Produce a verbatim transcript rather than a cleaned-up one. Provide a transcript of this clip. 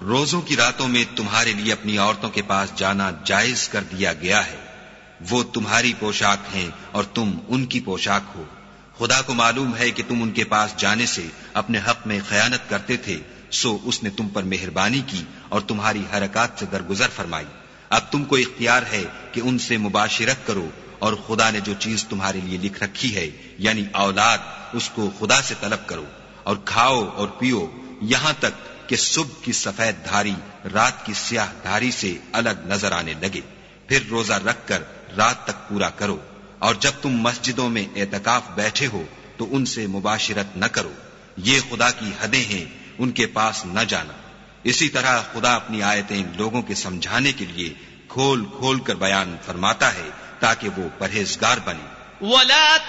रोजों की रातों में तुम्हारे लिए अपनी औरतों के पास जाना जायज कर दिया गया है। वो तुम्हारी पोशाक हैं और तुम उनकी पोशाक हो। खुदा को मालूम है कि तुम उनके पास जाने से अपने हक में खयानत करते थे, सो उसने तुम पर मेहरबानी की और तुम्हारी हरकत से दरगुजर फरमाई। अब तुमको इख्तियार है कि उनसे मुबाशिरत करो और खुदा ने जो चीज तुम्हारे लिए लिख रखी है यानी औलाद, उसको खुदा से तलब करो और खाओ और पियो यहां तक कि सुबह की सफेद धारी रात की स्याह धारी से अलग नजर आने लगे। फिर रोजा रखकर रात तक पूरा करो और जब तुम मस्जिदों में एतकाफ बैठे हो तो उनसे मुबाशिरत न करो। ये खुदा की हदें हैं, उनके पास न जाना। इसी तरह खुदा अपनी आयतें लोगों के समझाने के लिए खोल खोल कर बयान फरमाता है ताकि वो परहेजगार बने।